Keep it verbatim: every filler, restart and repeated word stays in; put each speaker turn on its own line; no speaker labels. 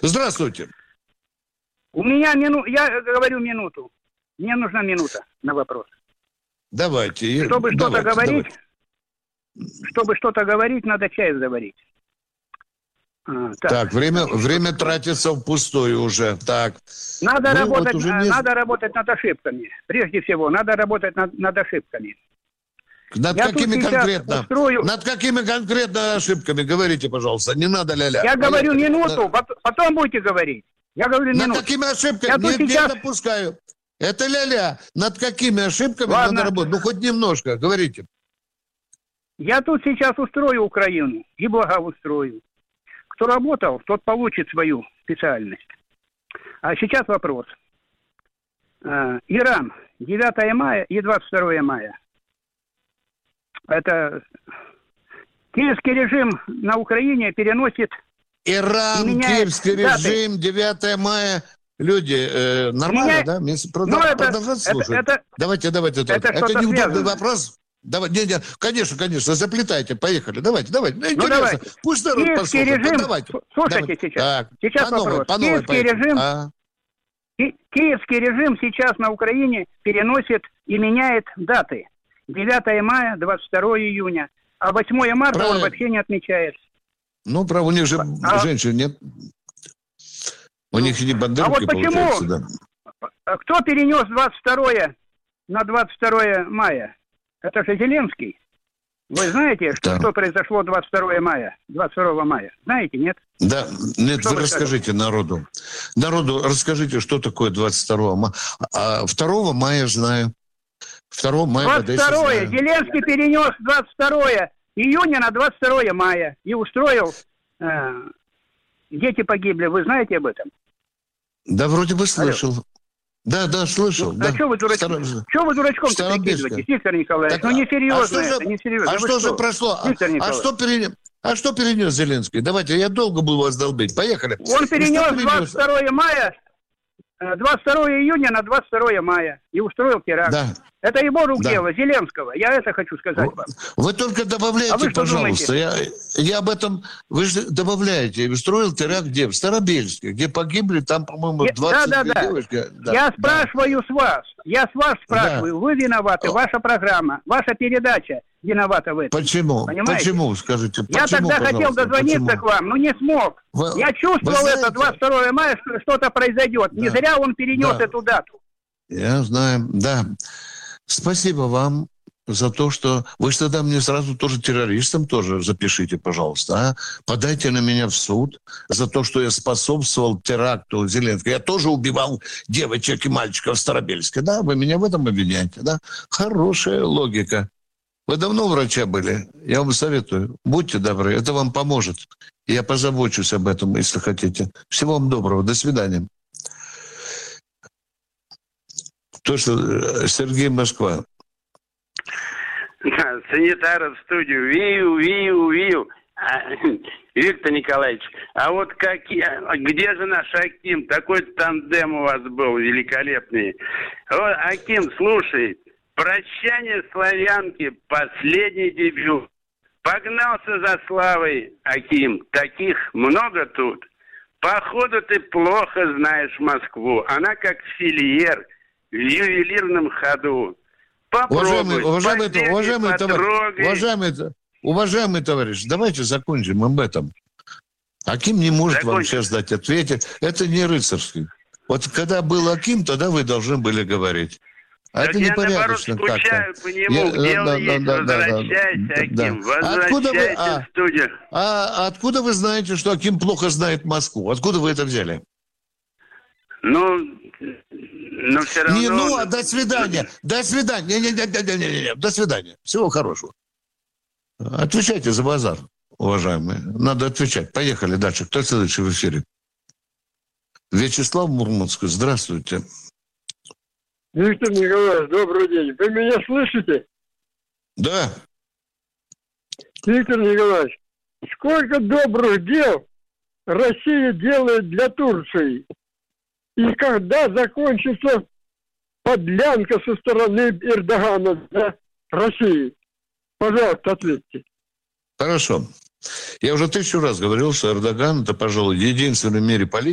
Здравствуйте.
У меня минута, я говорю минуту. Мне нужна минута на вопрос.
Давайте.
Чтобы
давайте,
что-то говорить,
давайте.
чтобы что-то говорить, надо чай заварить. А, так,
так, время, время тратится впустую уже. Так.
Надо,
ну,
работать,
вот уже не...
надо работать над ошибками. Прежде всего, надо работать над, над ошибками.
Над
я
какими конкретно?
Устрою...
Над какими конкретно ошибками? Говорите, пожалуйста. Не надо ля-ля.
Я
Поехали.
говорю минуту,
На...
потом будете говорить. Я говорю минуту.
Над какими ошибками?
Я
Нет,
сейчас...
не допускаю. Это ля-ля. Над какими ошибками
Ладно.
надо работать? Ну, хоть немножко. Говорите.
Я тут сейчас устрою Украину и благоустрою. Кто работал, тот получит свою специальность. А сейчас вопрос. Иран, девятое мая и двадцать второе мая. Это киевский режим на Украине переносит...
Иран, киевский
даты.
режим, девятое мая. Люди, э, нормально,
Меня...
да? Мне продол...
ну, это,
продолжать слушать?
Это, это,
давайте, давайте.
Это,
это неудобный
связано.
вопрос. Давай, не, не, конечно, конечно, заплетайте, поехали. Давайте, давайте. Ну,
ну давайте.
Пусть народ
Киевский
послушает.
режим,
давайте.
слушайте
давайте.
сейчас.
Так,
сейчас
по
вопрос.
Новой, по новой,
Киевский режим,
а?
ки- Киевский режим сейчас на Украине переносит и меняет даты. девятое мая, двадцать второе июня. А восьмое марта Правильно. Он вообще не отмечает.
Ну, право, у них же а... женщин нет. У них и не бандерки,
а вот почему?
Да.
Кто перенес двадцать второе на двадцать второе мая? Это же Зеленский. Вы знаете, что, да. что произошло двадцать второе мая? двадцать второго мая? Знаете, нет?
Да, нет,
что
вы
вы
расскажите
скажете?
народу. Народу расскажите, что такое двадцать второго мая. А второго мая знаю. второго мая
двадцать второе. Зеленский перенес двадцать второе июня на двадцать второе мая. И устроил... Э, дети погибли. Вы знаете об этом?
Да, вроде бы слышал.
Алло.
Да, да, слышал.
Ну,
да.
А что вы, дурач...
Стар...
что вы дурачком-то прикидываетесь, Виктор Николаевич?
Так,
ну, несерьезно
а
это,
же...
несерьезно.
А что, что же прошло?
Виктор
а, что перенес... а что перенес Зеленский? Давайте, я долго буду вас долбить. Поехали.
Он перенес двадцать второе мая, двадцать второе июня на двадцать второе мая и устроил теракт.
Да.
Это его рук
да.
дело, Зеленского. Я это хочу сказать
вы,
вам.
Вы только добавляйте, а вы пожалуйста. Я, я об этом... Вы же добавляете. Устроил теракт где? В Старобельске, где погибли там, по-моему, двадцать
да, да, да.
девушки. Да,
я
да.
спрашиваю с вас. Я с вас спрашиваю. Да. Вы виноваты. Ваша программа, ваша передача виновата в этом.
Почему?
Понимаете?
Почему, скажите?
Я
почему,
тогда хотел дозвониться
почему?
к вам, но не смог.
Вы,
я чувствовал это двадцать второе мая, что что-то произойдет. Да. Не зря он перенес да. эту дату.
Я знаю, да. Спасибо вам за то, что... Вы же тогда мне сразу тоже террористом тоже запишите, пожалуйста. А? Подайте на меня в суд за то, что я способствовал теракту Зеленского. Я тоже убивал девочек и мальчиков в Старобельске. Да, вы меня в этом обвиняете, да? Хорошая логика. Вы давно у врача были? Я вам советую. Будьте добры, это вам поможет. Я позабочусь об этом, если хотите. Всего вам доброго. До свидания. То, что Сергей Москва.
Да, санитара в студию. Вию, вию, вию. А, Виктор Николаевич, а вот какие, где же наш Аким? Такой тандем у вас был великолепный. Вот, Аким, слушай, «Прощание славянки», последний дебют. Погнался за славой, Аким. Таких много тут. Походу ты плохо знаешь Москву. Она как фильер в ювелирном ходу. Попробуй.
Уважаемый, уважаемый, уважаемый, товарищ, уважаемый, уважаемый товарищ, давайте закончим об этом. Аким не может Закончим. вам сейчас дать ответ. Это не рыцарский. Вот когда был Аким, тогда вы должны были говорить. А
так
это
я,
непорядочно
наоборот, скучаю
как-то.
по нему,
я,
где
да,
он
да,
есть,
да,
возвращайся,
да,
Аким,
да.
возвращайся
откуда вы, а,
в студию.
А откуда вы знаете, что Аким плохо знает Москву? Откуда вы это взяли?
Ну, но все равно...
Не, ну, а до свидания, до свидания, не, не, не, не, не, не, до свидания, всего хорошего. Отвечайте за базар, уважаемые, надо отвечать. Поехали дальше, кто следующий в эфире? Вячеслав Мурманск, здравствуйте.
Виктор Николаевич, добрый день. Вы меня слышите?
Да.
Виктор Николаевич, сколько добрых дел Россия делает для Турции? И когда закончится подлянка со стороны Эрдогана для России? Пожалуйста, ответьте.
Хорошо. Я уже тысячу раз говорил, что Эрдоган – это, пожалуй, единственный в мире политик,